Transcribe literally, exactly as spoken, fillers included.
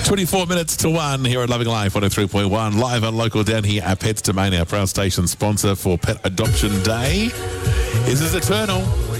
twenty-four minutes to one here at Loving Life one oh three point one, live and local down here at Pets Domain, our proud station sponsor for Pet Adoption Day. This is Eternal.